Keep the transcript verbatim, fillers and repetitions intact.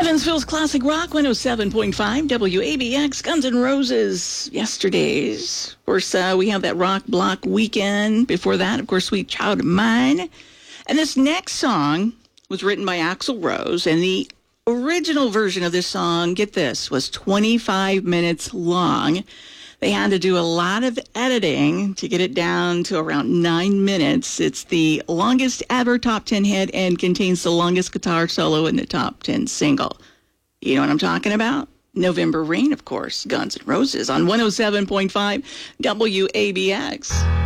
Evansville's Classic Rock, one oh seven point five, W A B X, Guns N' Roses, Yesterdays. Of course, uh, we have that Rock Block Weekend. Before that, of course, Sweet Child of Mine. And this next song was written by Axl Rose, and the original version of this song, get this, was twenty-five minutes long. They had to do a lot of editing to get it down to around nine minutes. It's the longest ever top ten hit and contains the longest guitar solo in the top ten single. You know what I'm talking about? November Rain, of course. Guns N' Roses on one oh seven point five W A B X.